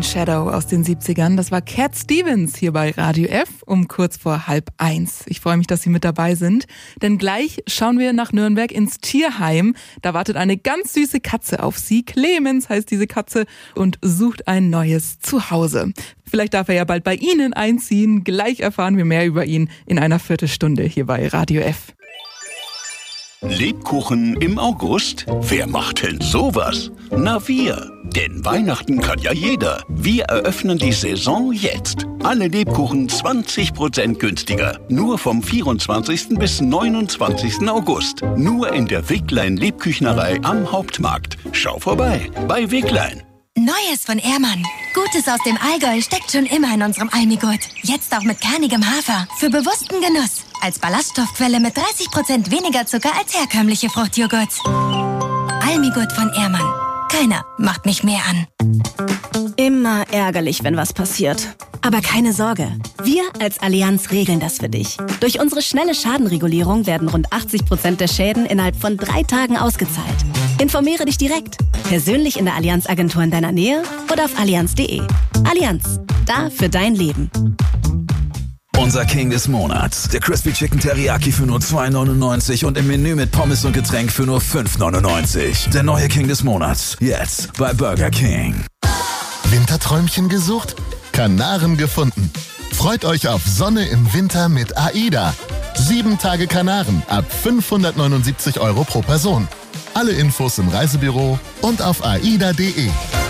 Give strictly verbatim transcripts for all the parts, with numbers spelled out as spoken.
Shadow aus den siebzigern. Das war Cat Stevens hier bei Radio F um kurz vor halb eins. Ich freue mich, dass Sie mit dabei sind, denn gleich schauen wir nach Nürnberg ins Tierheim. Da wartet eine ganz süße Katze auf Sie. Clemens heißt diese Katze und sucht ein neues Zuhause. Vielleicht darf er ja bald bei Ihnen einziehen. Gleich erfahren wir mehr über ihn in einer Viertelstunde hier bei Radio F. Lebkuchen im August? Wer macht denn sowas? Na wir. Denn Weihnachten kann ja jeder. Wir eröffnen die Saison jetzt. Alle Lebkuchen zwanzig Prozent günstiger. Nur vom vierundzwanzigsten bis neunundzwanzigsten August. Nur in der Wicklein Lebküchnerei am Hauptmarkt. Schau vorbei bei Wicklein. Neues von Ehrmann. Gutes aus dem Allgäu steckt schon immer in unserem Almigurt. Jetzt auch mit kernigem Hafer. Für bewussten Genuss. Als Ballaststoffquelle mit dreißig Prozent weniger Zucker als herkömmliche Fruchtjoghurts. Almigurt von Ehrmann. Keiner macht mich mehr an. Immer ärgerlich, wenn was passiert. Aber keine Sorge. Wir als Allianz regeln das für dich. Durch unsere schnelle Schadenregulierung werden rund achtzig Prozent der Schäden innerhalb von drei Tagen ausgezahlt. Informiere dich direkt. Persönlich in der Allianz-Agentur in deiner Nähe oder auf allianz punkt de. Allianz. Da für dein Leben. Unser King des Monats. Der Crispy Chicken Teriyaki für nur zwei neunundneunzig und im Menü mit Pommes und Getränk für nur fünf neunundneunzig. Der neue King des Monats. Jetzt bei Burger King. Winterträumchen gesucht? Kanaren gefunden. Freut euch auf Sonne im Winter mit AIDA. Sieben Tage Kanaren ab fünfhundertneunundsiebzig Euro pro Person. Alle Infos im Reisebüro und auf aida punkt de.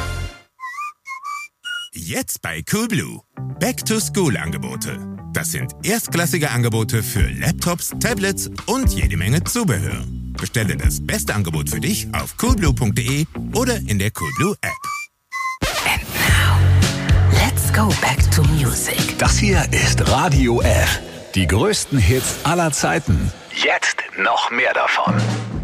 Jetzt bei Coolblue. Back-to-School-Angebote. Das sind erstklassige Angebote für Laptops, Tablets und jede Menge Zubehör. Bestelle das beste Angebot für dich auf coolblue punkt de oder in der Coolblue App. And now, let's go back to music. Das hier ist Radio F. Die größten Hits aller Zeiten. Jetzt noch mehr davon.